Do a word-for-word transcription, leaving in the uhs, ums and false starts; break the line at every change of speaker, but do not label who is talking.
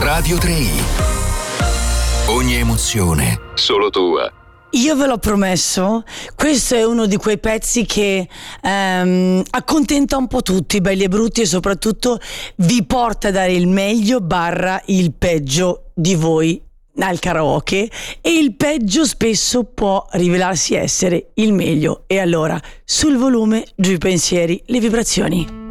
Radio tre i. Ogni emozione solo tua.
Io ve l'ho promesso, questo è uno di quei pezzi che ehm, accontenta un po' tutti, belli e brutti, e soprattutto vi porta a dare il meglio barra il peggio di voi al karaoke, e il peggio spesso può rivelarsi essere il meglio. E allora, sul volume, giù i pensieri, le vibrazioni.